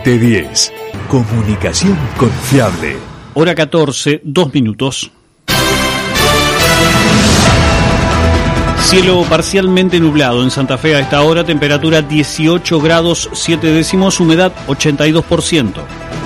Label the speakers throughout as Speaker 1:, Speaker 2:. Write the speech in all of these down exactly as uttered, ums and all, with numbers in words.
Speaker 1: veinte diez. Comunicación confiable.
Speaker 2: Hora catorce, dos minutos. Cielo parcialmente nublado en Santa Fe a esta hora, temperatura dieciocho grados siete décimos, humedad ochenta y dos por ciento.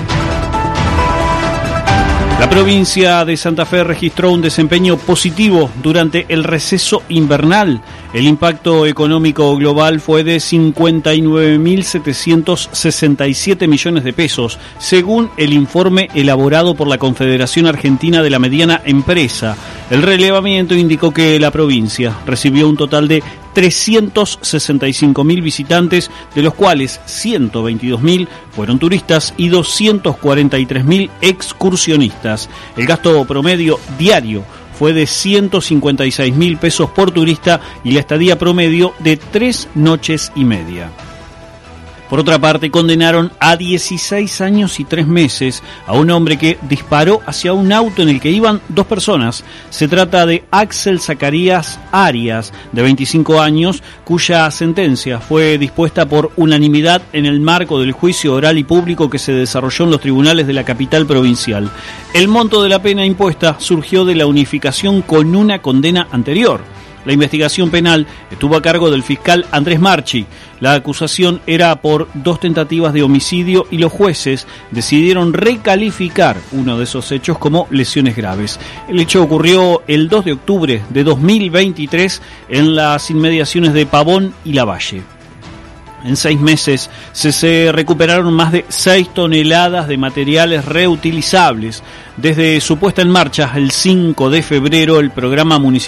Speaker 2: La provincia de Santa Fe registró un desempeño positivo durante el receso invernal. El impacto económico global fue de cincuenta y nueve mil setecientos sesenta y siete millones de pesos, según el informe elaborado por la Confederación Argentina de la Mediana Empresa. El relevamiento indicó que la provincia recibió un total de trescientos sesenta y cinco mil visitantes, de los cuales ciento veintidós mil fueron turistas y doscientos cuarenta y tres mil excursionistas. El gasto promedio diario fue de ciento cincuenta y seis mil pesos por turista y la estadía promedio de tres noches y media. Por otra parte, condenaron a dieciséis años y tres meses a un hombre que disparó hacia un auto en el que iban dos personas. Se trata de Axel Zacarías Arias, de veinticinco años, cuya sentencia fue dispuesta por unanimidad en el marco del juicio oral y público que se desarrolló en los tribunales de la capital provincial. El monto de la pena impuesta surgió de la unificación con una condena anterior. La investigación penal estuvo a cargo del fiscal Andrés Marchi. La acusación era por dos tentativas de homicidio y los jueces decidieron recalificar uno de esos hechos como lesiones graves. El hecho ocurrió el dos de octubre de dos mil veintitrés en las inmediaciones de Pavón y Lavalle. En seis meses se, se recuperaron más de seis toneladas de materiales reutilizables. Desde su puesta en marcha el cinco de febrero, el programa municipal